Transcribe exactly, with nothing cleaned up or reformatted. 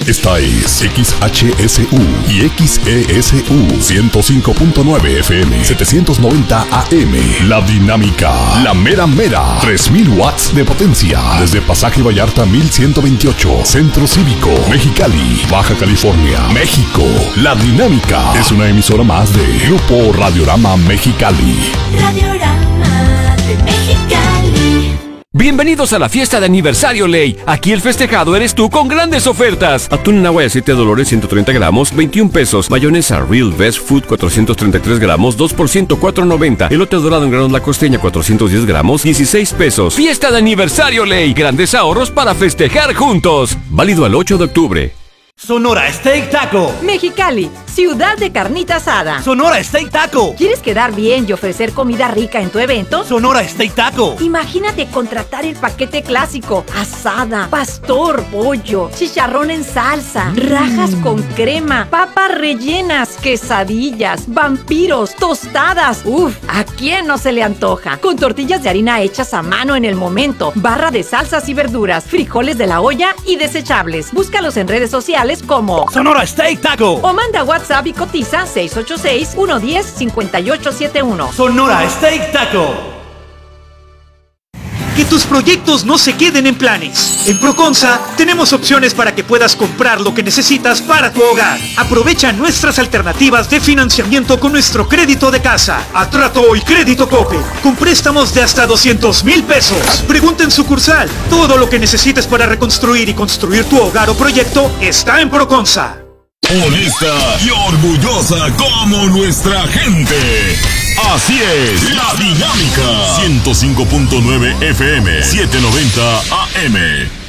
Esta es X H S U y X E S U ciento cinco punto nueve F M, setecientos noventa A M. La Dinámica, la mera mera, tres mil watts de potencia. Desde Pasaje Vallarta mil ciento veintiocho, Centro Cívico, Mexicali, Baja California, México. La Dinámica es una emisora más de Grupo Radiorama Mexicali. Radiorama de Mexicali. Bienvenidos a la fiesta de aniversario Ley. Aquí el festejado eres tú con grandes ofertas. Atún en agua y aceite de Dolores ciento treinta gramos, veintiún pesos. Mayonesa Real Best Food cuatrocientos treinta y tres gramos, dos por ciento, cuatro noventa. Elote dorado en granos La Costeña cuatrocientos diez gramos, dieciséis pesos. Fiesta de aniversario Ley. Grandes ahorros para festejar juntos. Válido al ocho de octubre. Sonora Steak Taco. Mexicali, ciudad de carnita asada. Sonora Steak Taco. ¿Quieres quedar bien y ofrecer comida rica en tu evento? Sonora Steak Taco. Imagínate contratar el paquete clásico: asada, pastor, pollo, chicharrón en salsa, mm. rajas con crema, papas rellenas, quesadillas, vampiros, tostadas. Uf, ¿a quién no se le antoja? Con tortillas de harina hechas a mano en el momento, barra de salsas y verduras, frijoles de la olla y desechables. Búscalos en redes sociales como Sonora Steak Taco o manda WhatsApp y cotiza seis ocho seis, uno uno cero, cinco ocho siete uno. Sonora Steak Taco. Que tus proyectos no se queden en planes. En Proconsa tenemos opciones para que puedas comprar lo que necesitas para tu hogar. Aprovecha nuestras alternativas de financiamiento con nuestro crédito de casa, Atrato y Crédito Coppel, con préstamos de hasta doscientos mil pesos. Pregunta en sucursal. Todo lo que necesites para reconstruir y construir tu hogar o proyecto está en Proconsa. Honesta y orgullosa como nuestra gente. Así es, La Dinámica. ciento cinco punto nueve F M, setecientos noventa A M.